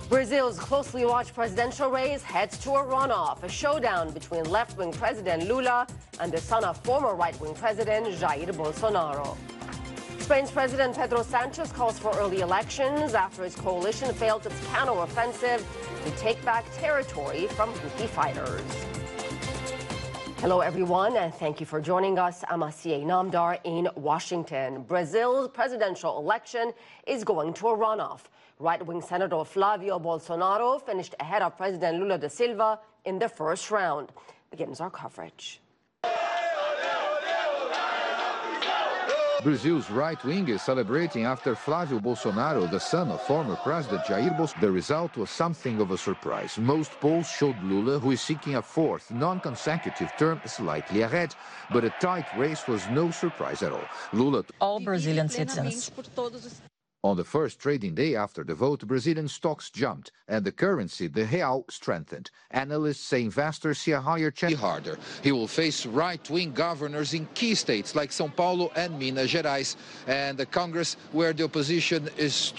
Brazil's closely watched presidential race heads to a runoff, a showdown between left-wing President Lula and the son of former right-wing President Jair Bolsonaro. Spain's President Pedro Sanchez calls for early elections after his coalition failed its counter-offensive to take back territory from Houthi fighters. Hello, everyone, and thank you for joining us. I'm Asiye Namdar in Washington. Brazil's presidential election is going to a runoff. Right-wing Senator Flavio Bolsonaro finished ahead of President Lula da Silva in the first round. Begins our coverage. Brazil's right wing is celebrating after Flavio Bolsonaro, the son of former President Jair Bolsonaro. The result was something of a surprise. Most polls showed Lula, who is seeking a fourth non-consecutive term, slightly ahead, but a tight race was no surprise at all. Lula, all Brazilian citizens. On the first trading day after the vote, Brazilian stocks jumped and the currency, the real, strengthened. Analysts say investors see a higher chance. Harder. He will face right-wing governors in key states like São Paulo and Minas Gerais, and the Congress where the opposition is